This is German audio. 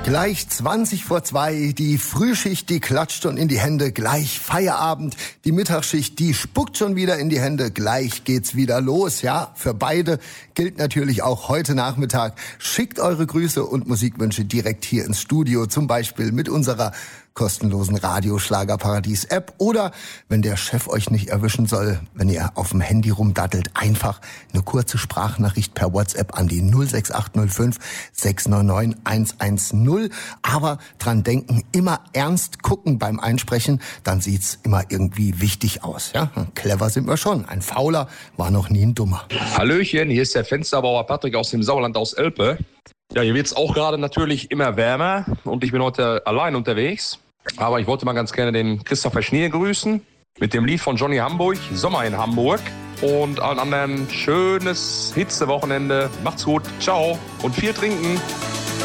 Gleich 20:02, die Frühschicht, die klatscht schon in die Hände, gleich Feierabend, die Mittagsschicht, die spuckt schon wieder in die Hände, gleich geht's wieder los, ja, für beide gilt natürlich auch heute Nachmittag. Schickt eure Grüße und Musikwünsche direkt hier ins Studio, zum Beispiel mit unserer kostenlosen Radio-Schlagerparadies-App oder, wenn der Chef euch nicht erwischen soll, wenn ihr auf dem Handy rumdattelt, einfach eine kurze Sprachnachricht per WhatsApp an die 06805 699 110. Aber dran denken, immer ernst gucken beim Einsprechen, dann sieht's immer irgendwie wichtig aus. Ja? Clever sind wir schon. Ein Fauler war noch nie ein Dummer. Hallöchen, hier ist der Fensterbauer Patrick aus dem Sauerland aus Elpe. Ja, hier wird's auch gerade natürlich immer wärmer und ich bin heute allein unterwegs. Aber ich wollte mal ganz gerne den Christopher Schnier grüßen mit dem Lied von Johnny Hamburg, Sommer in Hamburg. Und allen anderen schönes Hitzewochenende. Macht's gut, ciao und viel trinken.